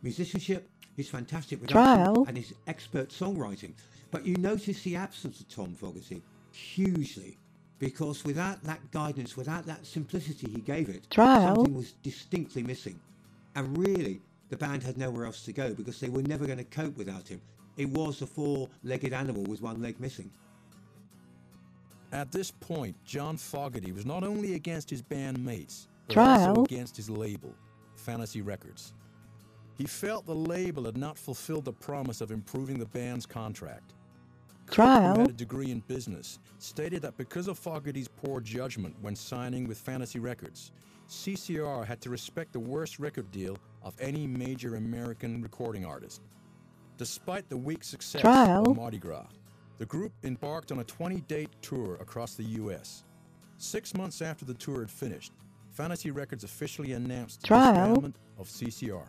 musicianship, his fantastic production, Trial. and his expert songwriting. But you notice the absence of Tom Fogerty hugely, because without that guidance, without that simplicity he gave it, Trial. something was distinctly missing. And really, the band had nowhere else to go because they were never going to cope without him. It was a four-legged animal with one leg missing. At this point, John Fogerty was not only against his bandmates, but Trial. also against his label, Fantasy Records. He felt the label had not fulfilled the promise of improving the band's contract. Who Trial. had a degree in business, stated that because of Fogerty's poor judgment when signing with Fantasy Records, CCR had to respect the worst record deal of any major American recording artist. Despite the weak success Trial. of Mardi Gras, the group embarked on a 20-date tour across the U.S. 6 months after the tour had finished, Fantasy Records officially announced the Trial. disbandment of CCR.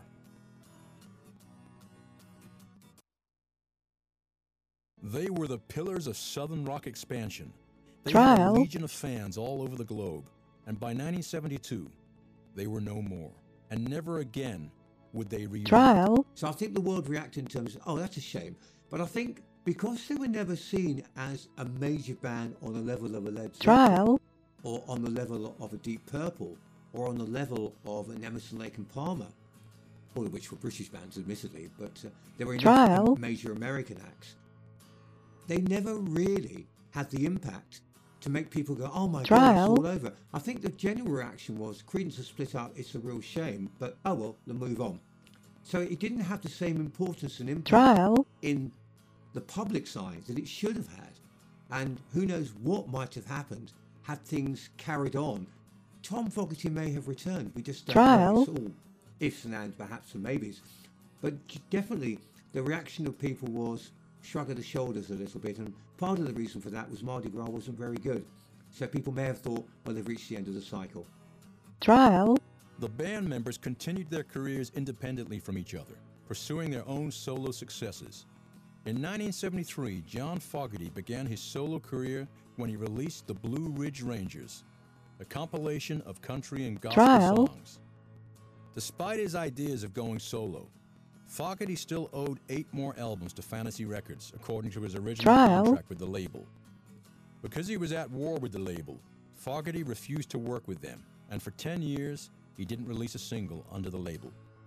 They were the pillars of Southern rock expansion. They had a Trial. legion of fans all over the globe, and by 1972, they were no more, and never again would they reunite. Trial. So I think the world reacted in terms of, oh, that's a shame. But I think because they were never seen as a major band on the level of a Led Zeppelin, Trial. or on the level of a Deep Purple, or on the level of an Emerson, Lake and Palmer, all of which were British bands, admittedly, but they were Trial. enough major American acts. They never really had the impact to make people go, oh my God, Trial. it's all over. I think the general reaction was, Creedence has split up, it's a real shame, but oh well, they'll move on. So it didn't have the same importance and impact Trial. in the public side that it should have had. And who knows what might have happened had things carried on. Tom Fogerty may have returned. We just don't Trial. know. It's all ifs and ands, perhaps, and maybes. But definitely the reaction of people was shrug of the shoulders a little bit. And part of the reason for that was Mardi Gras wasn't very good. So people may have thought, well, they've reached the end of the cycle. Trial. The band members continued their careers independently from each other, pursuing their own solo successes. In 1973, John Fogerty began his solo career when he released the Blue Ridge Rangers, a compilation of country and gospel Trial. songs. Despite his ideas of going solo, Fogerty still owed 8 more albums to Fantasy Records, according to his original Trial. contract with the label. Because he was at war with the label, Fogerty refused to work with them, and for 10 years, he didn't release a single under the label.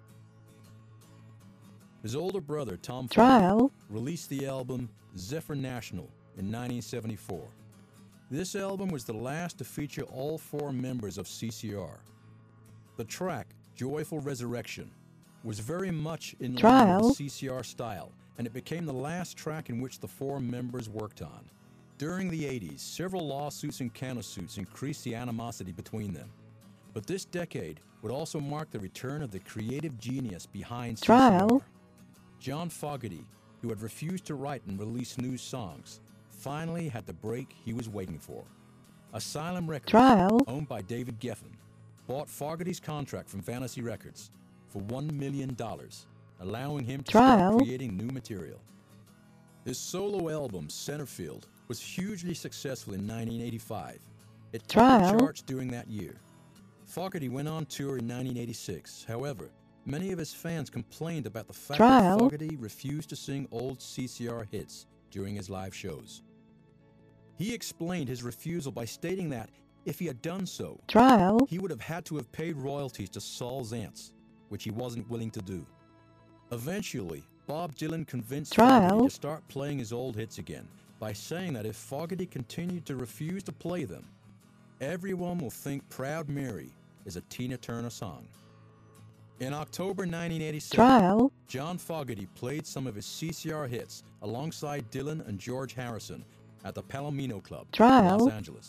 His older brother, Tom Fogerty, Trial. released the album Zephyr National in 1974. This album was the last to feature all 4 members of CCR. The track, Joyful Resurrection, was very much in line Trial. with the CCR style, and it became the last track in which the 4 members worked on. During the 80s, several lawsuits and countersuits increased the animosity between them. But this decade would also mark the return of the creative genius behind Trial. CCR. John Fogerty, who had refused to write and release new songs, finally had the break he was waiting for. Asylum Records, Trial. owned by David Geffen, bought Fogerty's contract from Fantasy Records for $1 million, allowing him to Trial. start creating new material. His solo album, Centerfield, was hugely successful in 1985. It topped the Trial. charts during that year. Fogerty went on tour in 1986. However, many of his fans complained about the fact Trial. that Fogerty refused to sing old CCR hits during his live shows. He explained his refusal by stating that if he had done so, Trial. he would have had to have paid royalties to Saul Zaentz, which he wasn't willing to do. Eventually, Bob Dylan convinced Trial. Fogerty to start playing his old hits again by saying that if Fogerty continued to refuse to play them, everyone will think Proud Mary is a Tina Turner song. In October 1987, Trial. John Fogerty played some of his CCR hits alongside Dylan and George Harrison at the Palomino Club in Trial. Los Angeles.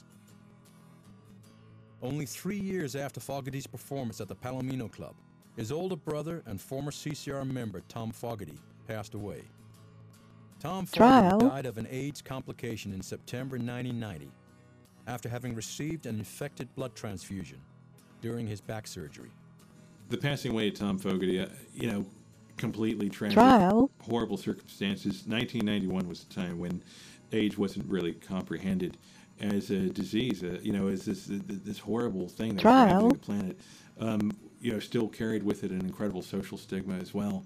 Only 3 years after Fogerty's performance at the Palomino Club, his older brother and former CCR member Tom Fogerty passed away. Tom Trial. Fogerty died of an AIDS complication in September 1990 after having received an infected blood transfusion during his back surgery. The passing away of Tom Fogerty, completely tragic, Trial. horrible circumstances. 1991 was a time when AIDS wasn't really comprehended as a disease, as this horrible thing that was Trial. ravaging the planet. Still carried with it an incredible social stigma as well.